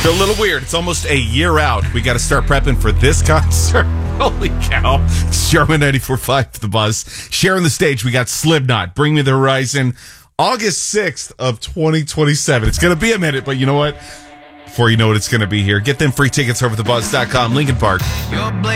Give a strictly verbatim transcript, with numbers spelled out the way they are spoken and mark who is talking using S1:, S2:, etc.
S1: They're a little weird. It's almost a year out. We got to start prepping for this concert. Holy cow. It's Jarman ninety-four point five, The Buzz. Sharing the stage, we got Slipknot, Bring Me the Horizon, August sixth of twenty twenty-seven. It's going to be a minute, but you know what? Before you know it, it's going to be here. Get them free tickets over at the buzz dot com. Lincoln Park.